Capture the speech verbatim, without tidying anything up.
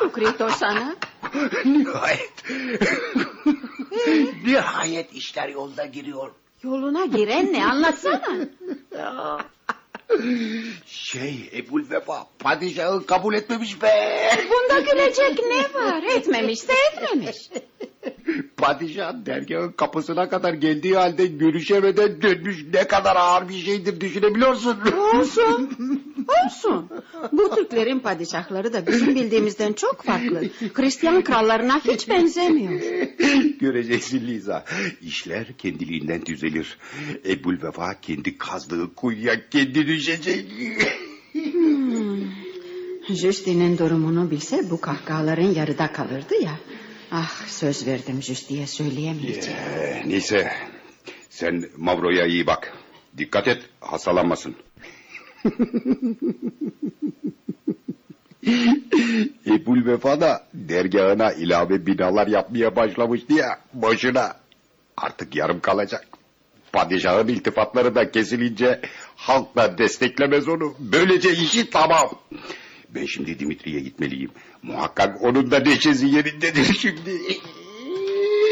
bu Krito sana? Nihayet. Nihayet işler yoluna giriyor. Yoluna giren ne, anlatsana. Şey, Ebu'l-Vefa padişahı kabul etmemiş be. Bunda gülecek ne var? Etmemişse etmemiş. Padişah dergahın kapısına kadar geldiği halde görüşemeden dönmüş, ne kadar ağır bir şeydir düşünebiliyorsun. Olsun. Olsun. Bu Türklerin padişahları da bizim bildiğimizden çok farklı. Hristiyan krallarına hiç benzemiyor. Göreceksin Liza. İşler kendiliğinden düzelir. Ebu'l-Vefa kendi kazdığı kuyuya kendi düşecek. Hmm. Justi'nin durumunu bilse bu kahkahaların yarıda kalırdı ya. Ah, söz verdim Justi'ye söyleyemeyeceğim. Ee, neyse sen Mavro'ya iyi bak. Dikkat et hastalanmasın. Ebu'l-Vefa da dergahına ilave binalar yapmaya başlamıştı ya, boşuna. Artık yarım kalacak. Padişahın iltifatları da kesilince halk da desteklemez onu. Böylece işi tamam. Ben şimdi Dimitri'ye gitmeliyim. Muhakkak onun da neşesi yerindedir şimdi.